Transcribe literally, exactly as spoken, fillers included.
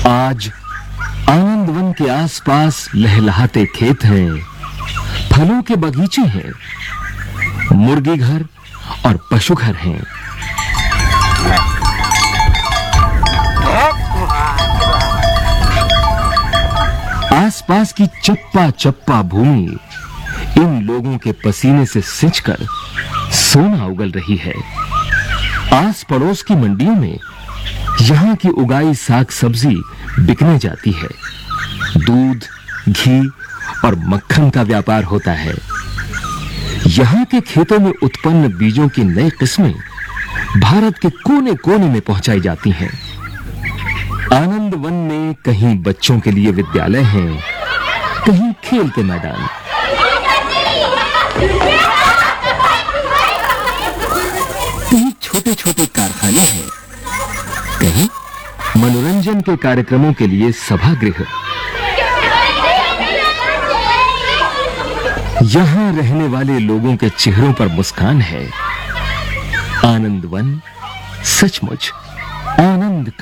आज आनंदवन के आसपास लहलहाते खेत हैं, फलों के बगीचे हैं, मुर्गी घर और पशु घर हैं। आसपास की चप्पा चप्पा भूमि इन लोगों के पसीने से सिंचकर सोना उगल रही है। आस पड़ोस की मंडियों में यहां की उगाई साग सब्जी बिकने जाती है। दूध, घी और मक्खन का व्यापार होता है। यहां के खेतों में उत्पन्न बीजों की नई किस्में भारत के कोने-कोने में पहुंचाई जाती हैं। आनंदवन में कहीं बच्चों के लिए विद्यालय हैं, कहीं खेल के मैदान, कहीं छोटे-छोटे कारखाने हैं, कहीं मनोरंजन के कार्यक्रमों के लिए सभागृह। यहां रहने वाले लोगों के चेहरों पर मुस्कान है। आनंदवन सचमुच आनंद